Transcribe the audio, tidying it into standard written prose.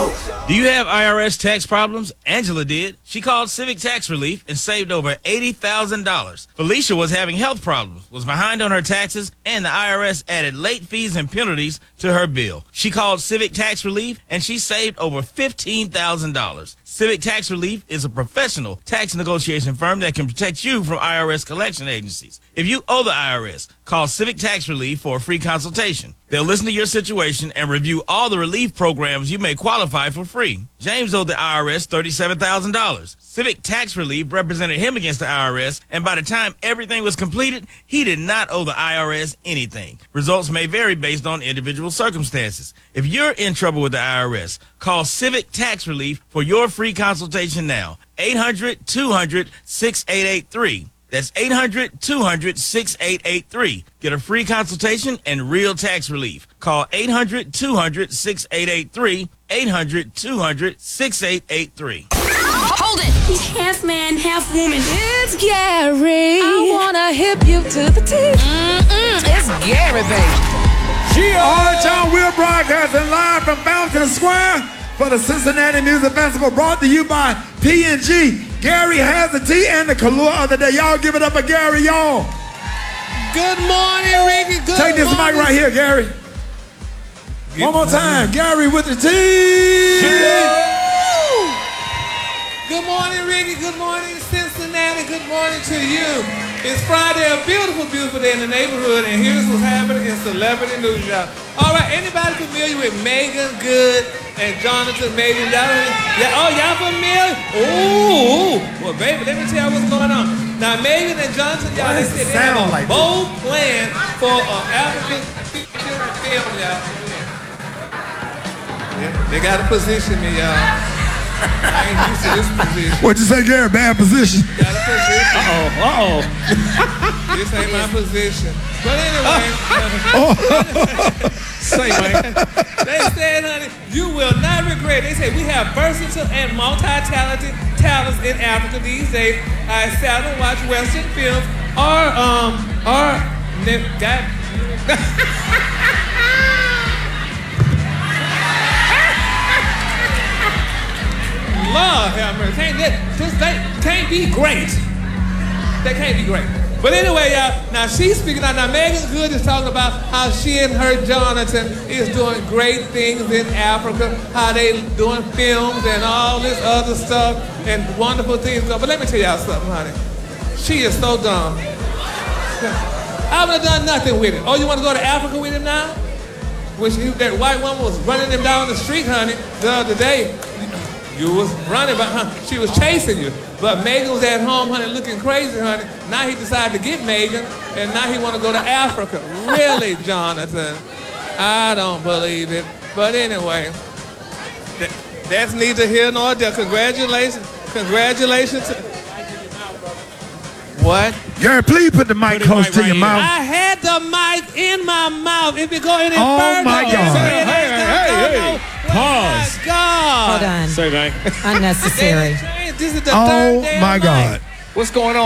Do you have IRS tax problems? Angela did. She called Civic Tax Relief and saved over $80,000. Felicia was having health problems, was behind on her taxes, and the IRS added late fees and penalties to her bill. She called Civic Tax Relief and she saved over $15,000. Civic Tax Relief is a professional tax negotiation firm that can protect you from IRS collection agencies. If you owe the IRS, call Civic Tax Relief for a free consultation. They'll listen to your situation and review all the relief programs you may qualify for free. James owed the IRS $37,000. Civic Tax Relief represented him against the IRS, and by the time everything was completed, he did not owe the IRS anything. Results may vary based on individual circumstances. If you're in trouble with the IRS, call Civic Tax Relief for your free consultation now. 800-200-6883. That's 800-200-6883. Get a free consultation and real tax relief. Call 800-200-6883. 800-200-6883. Hold it! He's half man, half woman. It's Gary. I wanna hip you to the teeth. It's Gary, baby. All right, y'all, we're broadcasting live from Fountain Square for the Cincinnati Music Festival, brought to you by P&G. Gary has the tea and the Kahlua of the day. Y'all give it up for Gary, y'all. Good morning, Ricky. Take this mic right here, Gary. One more time. Gary with the tea. Good morning, Ricky. Good morning, Cincinnati. Good morning to you. It's Friday, a beautiful, beautiful day in the neighborhood, and here's what's happening in celebrity news, y'all. All right, anybody familiar with Megan Good and Jonathan Majors? Y'all familiar? Ooh, well, baby, let me tell you what's going on. Now, Megan and Jonathan, y'all, they said they have a bold plan for African children film, y'all. Yeah, they got to position me, y'all. I ain't used to this position. What'd you say, Gary? Bad position. Got a position. This ain't my position. But anyway. Say, man. They said, honey, you will not regret. They say we have versatile and multi-talented talents in Africa these days. I sat and watch Western films Lord have mercy. They can't be great. They can't be great. But anyway, y'all, now she's speaking out. Now Megan Good is talking about how she and her Jonathan is doing great things in Africa, how they doing films and all this other stuff and wonderful things. But let me tell y'all something, honey. She is so dumb. I would have done nothing with it. Oh, you want to go to Africa with him now? When that white woman was running him down the street, honey, the other day. You was running, but she was chasing you. But Megan was at home, honey, looking crazy, honey. Now he decided to get Megan, and now he want to go to Africa. Really, Jonathan? I don't believe it. But anyway, that's neither here nor there. Congratulations. Congratulations. What? Gary, please put the mic close to your mouth. I had the mic in my mouth. If you go any further. Oh, my God. Hey. Pause. Oh, God. Hold on. Say, man. Unnecessary. This is the third day Oh, my of the night. God. What's going on?